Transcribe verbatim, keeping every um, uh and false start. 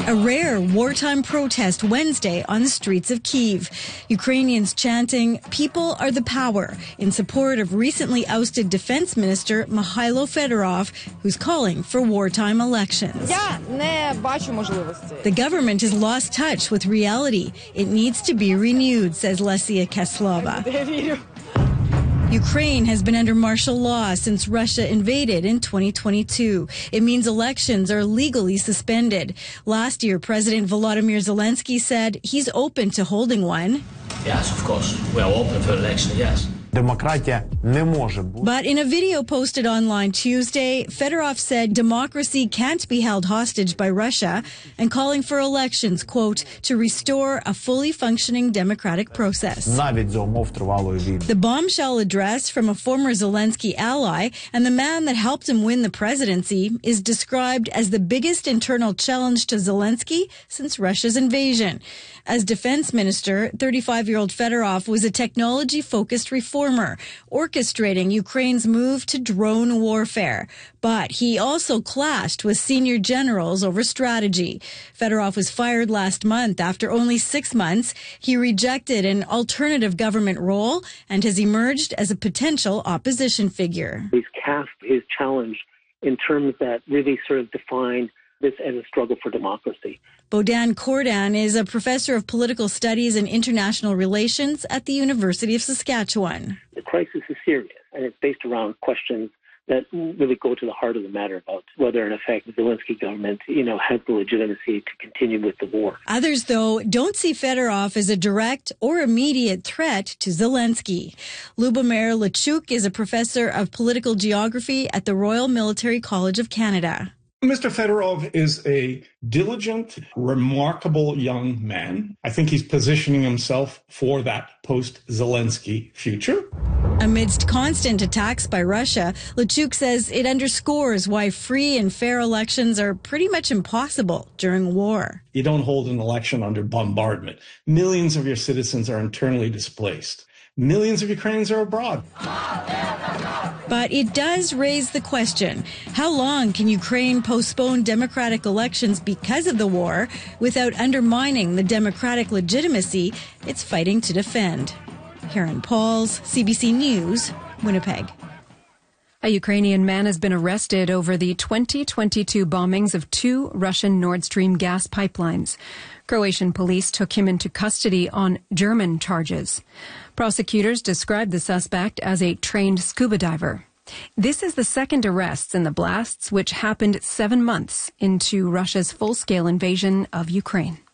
A rare wartime protest Wednesday on the streets of Kyiv. Ukrainians chanting, "People are the power," in support of recently ousted Defense Minister Mikhailo Fedorov, who's calling for wartime elections. The government has lost touch with reality. It needs to be renewed, says Lesia Keslova. Ukraine has been under martial law since Russia invaded in twenty twenty-two. It means elections are legally suspended. Last year, President Volodymyr Zelensky said he's open to holding one. Yes, of course. We are open for election, yes. But in a video posted online Tuesday, Fedorov said democracy can't be held hostage by Russia and calling for elections, quote, to restore a fully functioning democratic process. The bombshell address from a former Zelensky ally and the man that helped him win the presidency is described as the biggest internal challenge to Zelensky since Russia's invasion. As defense minister, thirty-five-year-old Fedorov was a technology-focused reformer, orchestrating Ukraine's move to drone warfare. But he also clashed with senior generals over strategy. Fedorov was fired last month after only six months. He rejected an alternative government role and has emerged as a potential opposition figure. He's cast his challenge in terms that really sort of define this as a struggle for democracy. Bohdan Kordan is a professor of political studies and international relations at the University of Saskatchewan. The crisis is serious, and it's based around questions that really go to the heart of the matter about whether, in effect, the Zelensky government, you know, has the legitimacy to continue with the war. Others, though, don't see Fedorov as a direct or immediate threat to Zelensky. Lubomir Lachuk is a professor of political geography at the Royal Military College of Canada. Mister Fedorov is a diligent, remarkable young man. I think he's positioning himself for that post-Zelensky future. Amidst constant attacks by Russia, Lachuk says it underscores why free and fair elections are pretty much impossible during war. You don't hold an election under bombardment. Millions of your citizens are internally displaced. Millions of Ukrainians are abroad. But it does raise the question, how long can Ukraine postpone democratic elections because of the war without undermining the democratic legitimacy it's fighting to defend? Karen Pauls, C B C News, Winnipeg. A Ukrainian man has been arrested over the twenty twenty-two bombings of two Russian Nord Stream gas pipelines. Croatian police took him into custody on German charges. Prosecutors described the suspect as a trained scuba diver. This is the second arrest in the blasts, which happened seven months into Russia's full-scale invasion of Ukraine.